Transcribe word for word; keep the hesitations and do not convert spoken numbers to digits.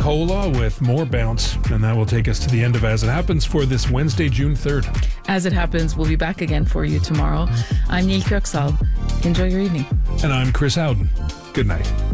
Cola with more bounce, and that will take us to the end of As It Happens for this Wednesday, June third. As It Happens, we'll be back again for you tomorrow. I'm Neil Kirksall. Enjoy your evening. And I'm Chris Howden. Good night.